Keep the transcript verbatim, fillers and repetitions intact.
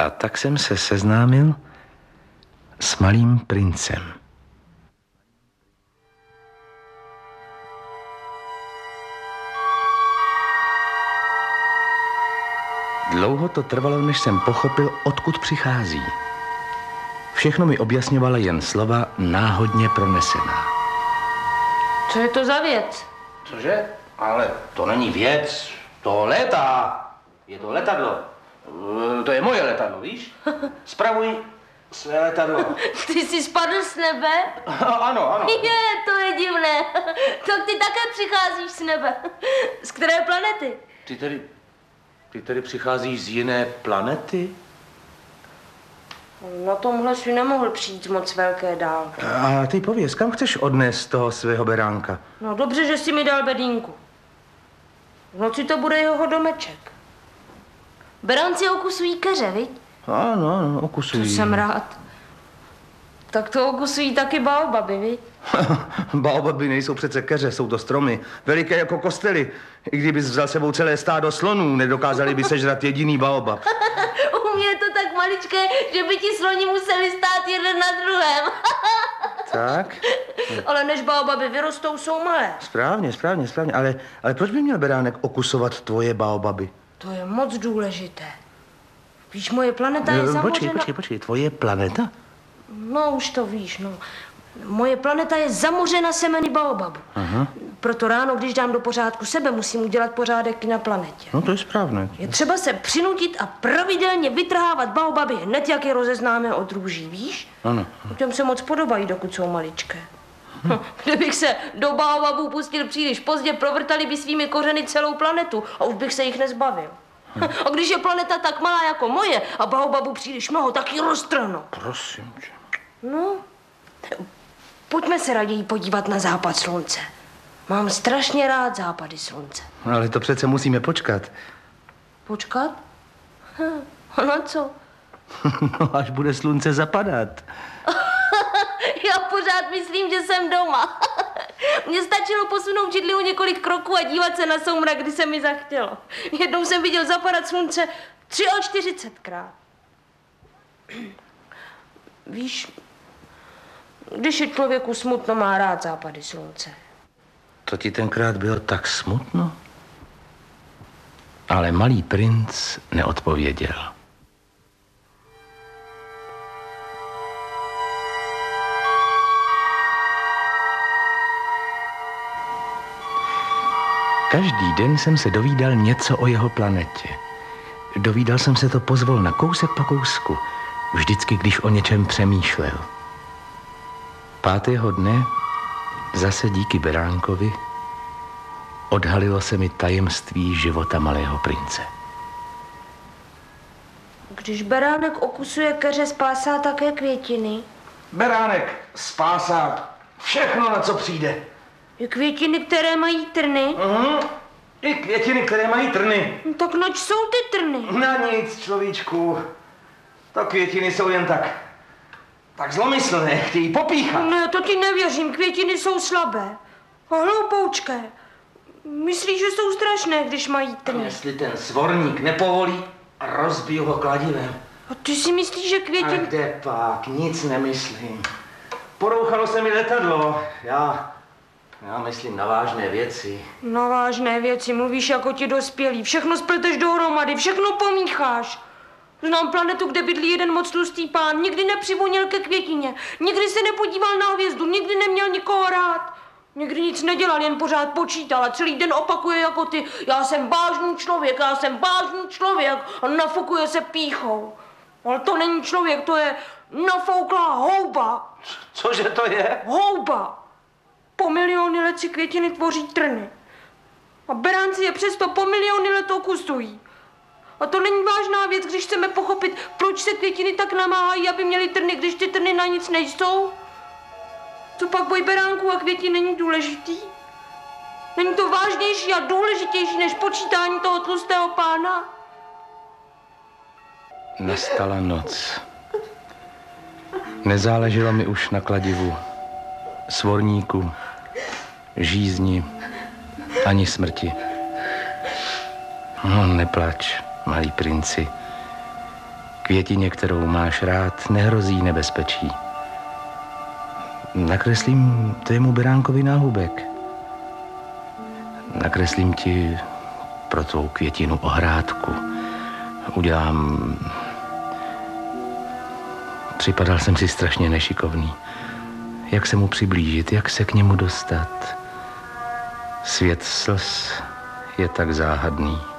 A tak jsem se seznámil s malým princem. Dlouho to trvalo, než jsem pochopil, odkud přichází. Všechno mi objasňovala jen slova náhodně pronesená. Co je to za věc? Cože? Ale to není věc, to létá. Je to letadlo. To je moje letadlo, víš? Spravuj své letadlo. Ty jsi spadl z nebe? Ano, ano. Je, to je divné. Tak ty také přicházíš z nebe. Z které planety? Ty tedy, ty tedy přicházíš z jiné planety? Na tomhle si nemohl přijít moc velké dálky. A ty pověz, kam chceš odnést toho svého beránka? No dobře, že jsi mi dal bedínku. V noci to bude jeho domeček. Beránci okusují keře, viď? Ano, ano, okusují. To jsem rád. Tak to okusují taky baobaby, viď? Baobaby nejsou přece keře, jsou to stromy. Veliké jako kostely. I kdybys vzal sebou celé stádo slonů, nedokázali by sežrat jediný baobab. U mě je to tak maličké, že by ti sloni museli stát jeden na druhém. Tak? Ale než baobaby vyrostou, jsou malé. Správně, správně, správně. Ale, ale proč by měl beránek okusovat tvoje baobaby? To je moc důležité. Víš, moje planeta je zamořena... Počkej, počkej, počkej, tvoje planeta? No, už to víš, no. Moje planeta je zamořena semeny baobabu. Aha. Proto ráno, když dám do pořádku sebe, musím udělat pořádek i na planetě. No to je správné. Je třeba se přinutit a pravidelně vytrhávat baobaby hned, jak je rozeznáme od růží, víš? Ano. Těm se moc podobají, dokud jsou maličké. Hm. Kdybych se do baobabů pustil příliš pozdě, provrtali by svými kořeny celou planetu a už bych se jich nezbavil. Hm. A když je planeta tak malá jako moje a baobabu příliš mnoho, tak ji roztrhnu. Prosím tě. No, pojďme se raději podívat na západ slunce. Mám strašně rád západy slunce. Ale to přece musíme počkat. Počkat? Hm. A na co? No, až bude slunce zapadat. Já pořád myslím, že jsem doma. Mně stačilo posunout židli o několik kroků a dívat se na soumrak, kdy se mi zachtělo. Jednou jsem viděl zapadat slunce čtyřicetkrát. Víš, když je člověku smutno, má rád západy slunce. To ti tenkrát bylo tak smutno? Ale malý princ neodpověděl. Každý den jsem se dovídal něco o jeho planetě. Dovídal jsem se to pozvolna, kousek po kousku, vždycky, když o něčem přemýšlel. Pátého dne, zase díky beránkovi, odhalilo se mi tajemství života malého prince. Když beránek okusuje keře, spásá také květiny. Beránek spásá všechno, na co přijde. I květiny, které mají trny. Uh-huh. I květiny, které mají trny. No, tak nač jsou ty trny? Na nic, človíčku. To květiny jsou jen tak, tak zlomyslné, chtějí popíchat. Ne, to ti nevěřím, květiny jsou slabé. A hloupoučké. Myslíš, že jsou strašné, když mají trny? Jestli ten svorník nepovolí, rozbiju ho kladivem. A ty si myslíš, že květiny... A kde pak? Nic nemyslím. Porouchalo se mi letadlo. Já... Já myslím na vážné věci. Na vážné věci mluvíš jako ti dospělí. Všechno spleteš dohromady, všechno pomícháš. Znám planetu, kde bydlí jeden moc tlustý pán. Nikdy nepřivonil ke květině. Nikdy se nepodíval na hvězdu. Nikdy neměl nikoho rád. Nikdy nic nedělal, jen pořád počítal a celý den opakuje jako ty. Já jsem vážný člověk, já jsem vážný člověk. A nafukuje se pýchou. Ale to není člověk, to je nafouklá houba. Cože to je? Houba. Po miliony let si květiny tvoří trny. A beránci je přesto po miliony let okusují. A to není vážná věc, když chceme pochopit, proč se květiny tak namáhají, aby měly trny, když ty trny na nic nejsou. Co pak boj beránků a květin není důležitý? Není to vážnější a důležitější než počítání toho tlustého pána? Nastala noc. Nezáleželo mi už na kladivu, svorníku, žízni, ani smrti. No, neplač, malý princi. Květině, kterou máš rád, nehrozí nebezpečí. Nakreslím tvému beránkovi náhubek. Nakreslím ti pro tvou květinu ohrádku. Udělám... Připadal jsem si strašně nešikovný. Jak se mu přiblížit, jak se k němu dostat? Svět slz je tak záhadný.